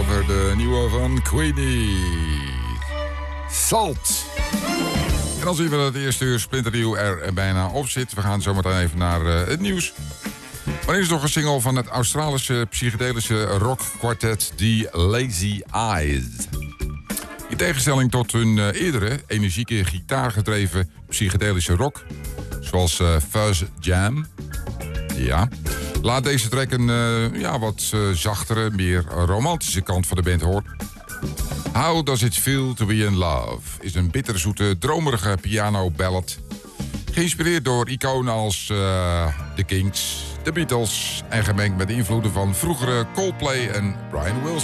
over de nieuwe van Queenie. Salt. En dan zien we dat het eerste uur Splinternieuw er bijna op zit. We gaan zometeen even naar het nieuws. Maar eerst nog een single van het Australische psychedelische rockkwartet The Lazy Eyes. In tegenstelling tot hun eerdere energieke gitaargedreven psychedelische rock, zoals Fuzz Jam. Ja. Laat deze track een wat zachtere, meer romantische kant van de band horen. How Does It Feel To Be In Love is een bitterzoete, dromerige piano-ballad. Geïnspireerd door iconen als The Kinks, The Beatles en gemengd met invloeden van vroegere Coldplay en Brian Wilson.